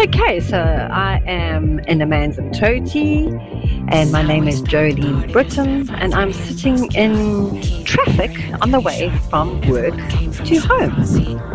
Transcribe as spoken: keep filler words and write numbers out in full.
Okay, so I am in Amanzimtoti, and my name is Jodie Britton, and I'm sitting in traffic on the way from work to home.